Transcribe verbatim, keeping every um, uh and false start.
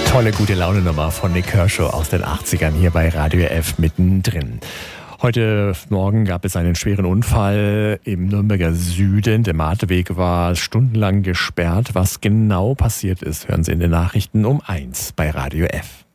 Tolle, gute Laune-Nummer von Nik Kershaw aus den achtzigern hier bei Radio F mittendrin. Heute Morgen gab es einen schweren Unfall im Nürnberger Süden. Der Marteweg war stundenlang gesperrt. Was genau passiert ist, hören Sie in den Nachrichten um eins bei Radio F.